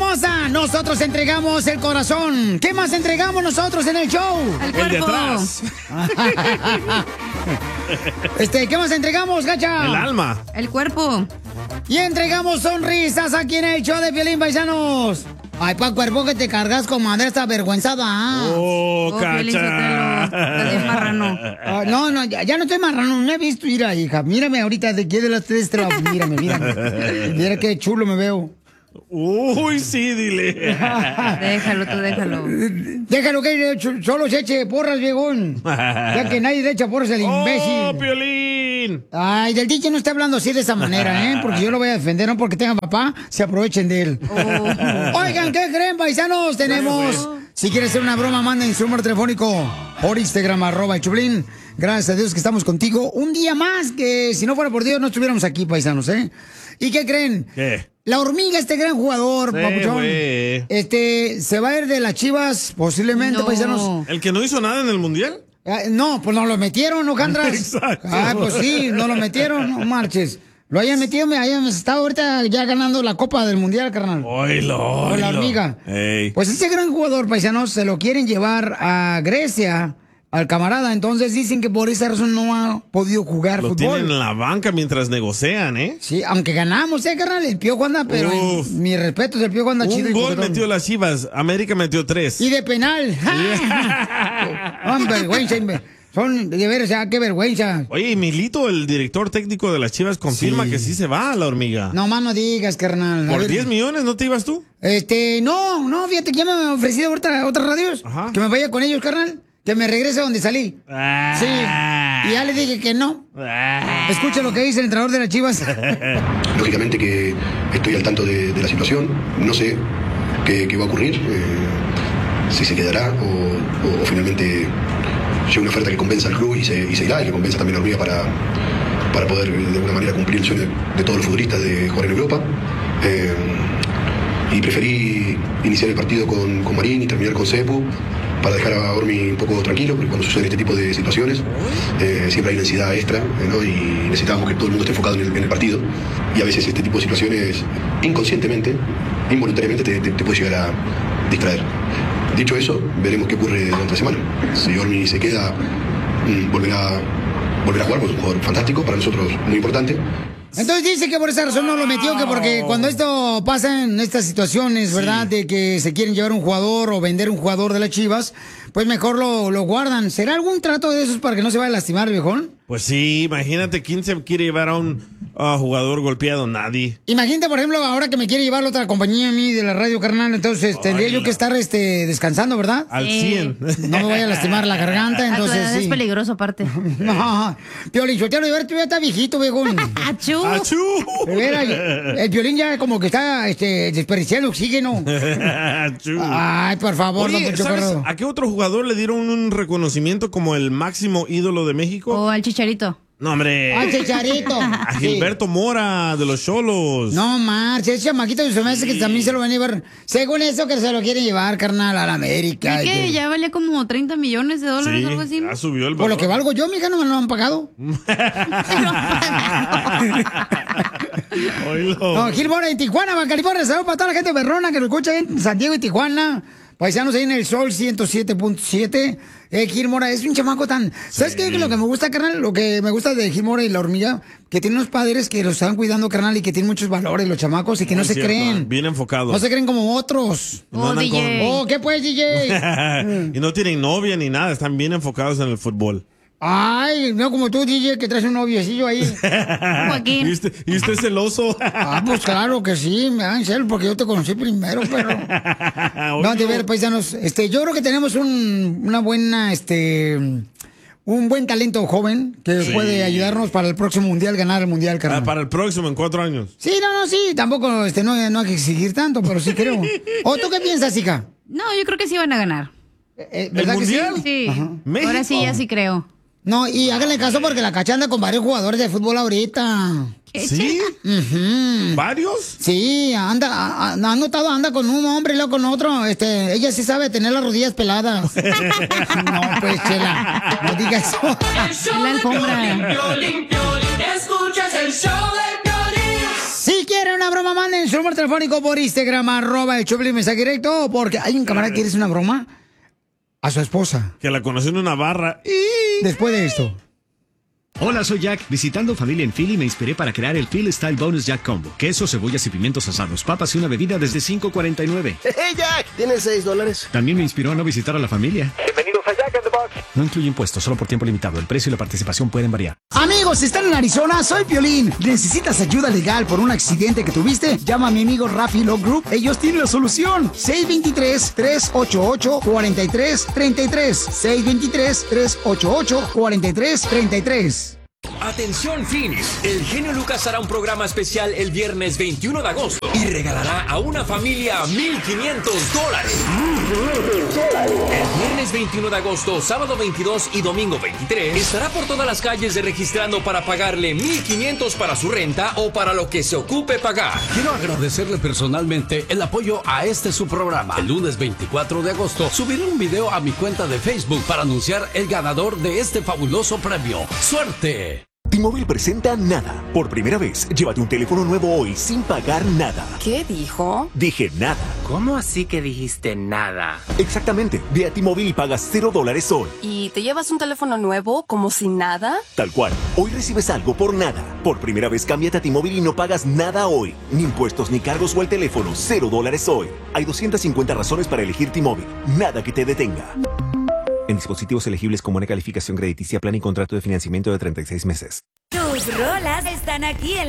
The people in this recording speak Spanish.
hermosa! Nosotros entregamos el corazón. ¿Qué más entregamos nosotros en el show? El de atrás. ¿Qué más entregamos, Gacha? El alma. El cuerpo. Y entregamos sonrisas aquí en el show de Piolín, paisanos. Ay, pa' cuerpo que te cargas, comadre, esta vergüenzada. Oh, Cacha. Estás bien marrano. No, ya no estoy marrano, no he visto. Mira, hija, mírame ahorita de aquí de las 3 mírame. Mira qué chulo me veo. Uy, sí, dile. Déjalo, tú déjalo. Déjalo que solo se eche porras, viejón. Ya que nadie le echa porras al imbécil. ¡Oh, Piolín! Ay, del DJ no está hablando así de esa manera, ¿eh? Porque yo lo voy a defender, no porque tenga papá, se aprovechen de él. Oh. Oigan, ¿qué creen, paisanos? Tenemos... Si quieres hacer una broma, manden su número telefónico por Instagram, @el Choplin. Gracias a Dios que estamos contigo un día más, que si no fuera por Dios no estuviéramos aquí, paisanos, ¿eh? ¿Y qué creen? ¿Qué? La Hormiga, este gran jugador, papuchón, güey. se va a ir de las Chivas, posiblemente, paisanos. ¿El que no hizo nada en el Mundial? No, pues no lo metieron, ¿no, Candras? Exacto. Pues sí, no lo metieron, no marches. Lo hayan metido, me hayan estado ahorita ya ganando la Copa del Mundial, carnal. Oilo. Con la Hormiga. Ey. Pues ese gran jugador, paisanos, se lo quieren llevar a Grecia, al camarada. Entonces dicen que por esa razón no ha podido jugar Lo fútbol. tienen en la banca mientras negocian, ¿eh? Sí, aunque ganamos, carnal, el Piojo anda, pero mi respeto, el Piojo anda chido. Un gol metió las Chivas, América metió 3. Y de penal. Vergüenza, son de veras, qué vergüenza. Oye, y Milito, el director técnico de las Chivas, confirma que sí se va a la Hormiga. No más no digas, carnal. ¿Por 10 millones no te ibas tú? No, fíjate que ya me han ofrecido ahorita otras radios. Ajá. Que me vaya con ellos, carnal. Que me regrese a donde salí. Sí. Y ya le dije que no. Escucha lo que dice el entrenador de las Chivas. Lógicamente que estoy al tanto de la situación. No sé qué va a ocurrir. Si se quedará o finalmente llega una oferta que convenza al club y se irá, y que convenza también a Hormiga para poder de alguna manera cumplir el sueño de todos los futbolistas de jugar en Europa. Y preferí iniciar el partido con Marín y terminar con Cepu para dejar a Hormi un poco tranquilo, porque cuando suceden este tipo de situaciones siempre hay una ansiedad extra, ¿no? Y necesitamos que todo el mundo esté enfocado en el partido, y a veces este tipo de situaciones inconscientemente, involuntariamente te puede llegar a distraer. Dicho eso, veremos qué ocurre durante la semana. Si Hormi se queda, volverá a jugar, porque es un jugador fantástico, para nosotros muy importante. Entonces dice que por esa razón no lo metió, que porque cuando esto pasa en estas situaciones, ¿verdad? De que se quieren llevar un jugador o vender un jugador de las Chivas, pues mejor lo guardan. ¿Será algún trato de esos para que no se vaya a lastimar, viejón? Pues sí, imagínate, ¿quién se quiere llevar a un jugador golpeado? Nadie. Imagínate, por ejemplo, ahora que me quiere llevar la otra compañía a mí de la radio, carnal, entonces tendría yo que estar descansando, ¿verdad? Al 100. No me vaya a lastimar la garganta, entonces A tu edad sí. es peligroso, aparte. No, Piolín, yo te lo llevar, tú ya está viejito, viejón. ¡Achú! ¡Achú! De veras, el Piolín ya como que está desperdiciando oxígeno. ¡Achú! Ay, por favor, Oye, don Poncho ¿sabes Corrado. a qué otro jugador le dieron un reconocimiento como el máximo ídolo de México? O al Chicharito. No, hombre. Al Chicharito. A Gilberto Mora, de los Cholos. No, marche, ese chamaquito se me hace que también se lo van a llevar. Según eso, que se lo quiere llevar, carnal, a la América. ¿Y qué? Ya valía como 30 millones de dólares o algo así, Sí, ¿no? ya subió el Por lo valor. que valgo yo, mija, no me lo han pagado. Oílo. No, Gil Mora en Tijuana, Baja California. Saludos para toda la gente berrona que lo escucha en San Diego y Tijuana. Paisanos ahí en el Sol 107.7. Gil Mora es un chamaco tan... ¿Sabes qué? Lo que me gusta, carnal, lo que me gusta de Gil Mora y la Hormiga, que tiene unos padres que los están cuidando, carnal, y que tienen muchos valores, los chamacos, y que no Es se cierto, creen. Bien enfocados. No se creen como otros. No andan DJ. Oh, ¿qué pues, DJ? Y no tienen novia ni nada, están bien enfocados en el fútbol. Ay, no como tú, DJ, que traes un noviecillo ahí. Joaquín. ¿Y usted es celoso? Pues claro que sí, me dan celo porque yo te conocí primero, pero... No, de ver, paisanos, yo creo que tenemos una buena, un buen talento joven que puede ayudarnos para el próximo mundial, ganar el mundial, carnal. Para el próximo, en 4 años. Sí, sí, tampoco, no hay que exigir tanto, pero sí creo. ¿O tú qué piensas, hija? No, yo creo que sí van a ganar. ¿Verdad que sí? mundial? Sí. ¿México? Ahora sí, ya sí creo. No, y háganle caso porque la Cacha anda con varios jugadores de fútbol ahorita. ¿Sí? Ujú. ¿Varios? Sí, anda, ha notado, anda con un hombre y luego con otro. Ella sí sabe tener las rodillas peladas. No, pues, Chela, no diga eso. La alfombra. Escuchas el show de Piolín. Si quieren una broma, manden su número telefónico por Instagram, @el Choplin, mensaje directo, porque hay un camarada que quiere hacer una broma a su esposa. Que la conoció en una barra. Después de esto. Hola, soy Jack. Visitando familia en Philly me inspiré para crear el Philly Style Bonus Jack Combo. Queso, cebollas y pimientos asados, papas y una bebida desde $5.49. ¡Hey, Jack! ¿Tienes $6? También me inspiró a no visitar a la familia. Bienvenidos a Jack in the Box. No incluye impuestos, solo por tiempo limitado. El precio y la participación pueden variar. Amigos, ¿están en Arizona? Soy Piolín. ¿Necesitas ayuda legal por un accidente que tuviste? Llama a mi amigo Rafi Law Group. Ellos tienen la solución. 623-388-4333. 623-388-4333. Atención Phoenix, el genio Lucas hará un programa especial el viernes 21 de agosto y regalará a una familia $1,500. El viernes 21 de agosto, sábado 22 y domingo 23 estará por todas las calles registrando para pagarle $1,500 para su renta o para lo que se ocupe pagar. Quiero agradecerle personalmente el apoyo a su programa. El lunes 24 de agosto subiré un video a mi cuenta de Facebook para anunciar el ganador de este fabuloso premio. ¡Suerte! T-Mobile presenta Nada. Por primera vez, llévate un teléfono nuevo hoy sin pagar nada. ¿Qué dijo? Dije nada. ¿Cómo así que dijiste nada? Exactamente. Ve a T-Mobile y pagas $0 hoy. ¿Y te llevas un teléfono nuevo como sin nada? Tal cual. Hoy recibes algo por nada. Por primera vez, cámbiate a T-Mobile y no pagas nada hoy. Ni impuestos, ni cargos o el teléfono. $0 hoy. Hay 250 razones para elegir T-Mobile. Nada que te detenga. En dispositivos elegibles con buena calificación crediticia, plan y contrato de financiamiento de 36 meses. Tus rolas están aquí en